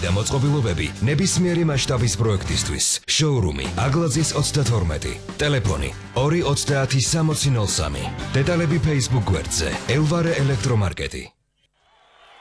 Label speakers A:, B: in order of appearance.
A: და მოწყობილობები ნებისმიერი მასშტაბის პროექტისთვის. შოურუმი აგლაძის 32. ტელეფონი 230 6003. დეტალები Facebook გვერდზე. ელვარე ელექტრომარკეტი.